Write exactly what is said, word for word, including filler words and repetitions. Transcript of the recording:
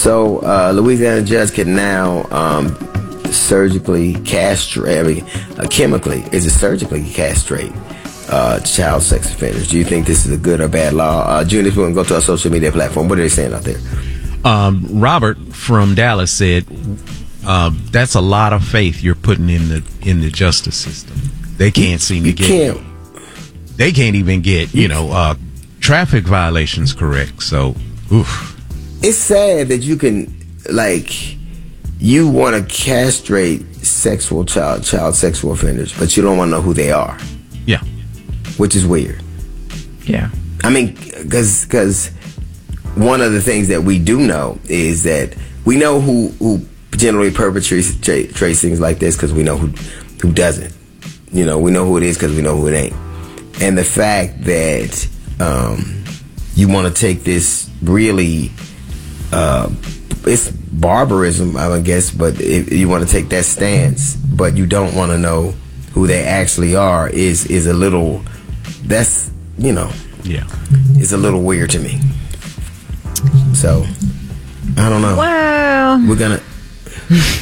So, uh, Louisiana judge can now um, surgically castrate, I mean, uh, chemically, is it surgically castrate uh, child sex offenders? Do you think this is a good or bad law? Uh, Junior, if we want to go to our social media platform, what are they saying out there? Um, Robert from Dallas said, uh, that's a lot of faith you're putting in the in the justice system. They can't seem to you get can't. They can't even get, you know, uh, traffic violations correct. So, oof. It's sad that you can, like, you want to castrate sexual child child sexual offenders, but you don't want to know who they are. Yeah. Which is weird. Yeah. I mean, because because one of the things that we do know is that we know who, who generally perpetrates tra- trace things like this because we know who who doesn't. You know, we know who it is because we know who it ain't. And the fact that um, you want to take this really, uh, it's barbarism, I guess, but if you want to take that stance, but you don't want to know who they actually are, is is a little, that's, you know, yeah, it's a little weird to me. So, I don't know. Well, We're gonna